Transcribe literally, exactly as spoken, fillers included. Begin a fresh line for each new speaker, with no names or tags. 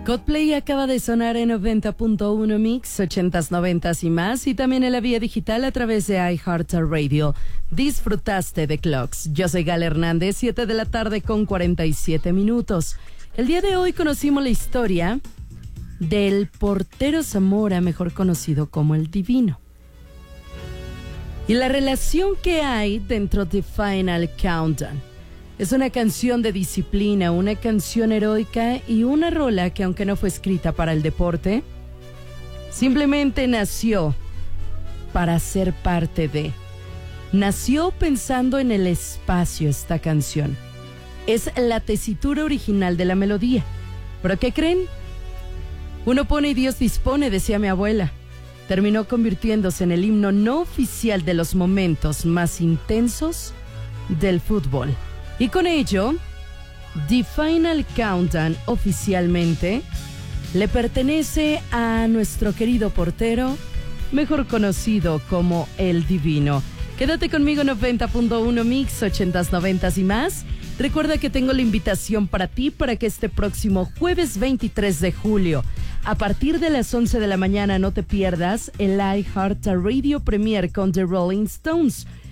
Coldplay acaba de sonar en noventa punto uno Mix, ochentas, noventas y más, y también en la vía digital a través de iHeartRadio. Disfrutaste de Clocks. Yo soy Gal Hernández, siete de la tarde con cuarenta y siete minutos. El día de hoy conocimos la historia del portero Zamora, mejor conocido como el Divino, y la relación que hay dentro de Final Countdown. Es una canción de disciplina, una canción heroica y una rola que, aunque no fue escrita para el deporte, simplemente nació para ser parte de. Nació pensando en el espacio esta canción. Es la tesitura original de la melodía. ¿Pero qué creen? Uno pone y Dios dispone, decía mi abuela. Terminó convirtiéndose en el himno no oficial de los momentos más intensos del fútbol. Y con ello, The Final Countdown oficialmente le pertenece a nuestro querido portero, mejor conocido como el Divino. Quédate conmigo, noventa punto uno Mix, ochentas, noventas y más. Recuerda que tengo la invitación para ti para que este próximo jueves veintitrés de julio, a partir de las once de la mañana, no te pierdas el iHeartRadio Premiere con The Rolling Stones.